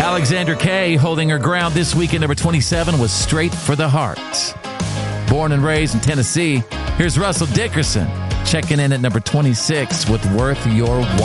Alexander Kay holding her ground this week at number 27 was Straight for the Heart. Born and raised in Tennessee, here's Russell Dickerson checking in at number 26 with Worth Your While.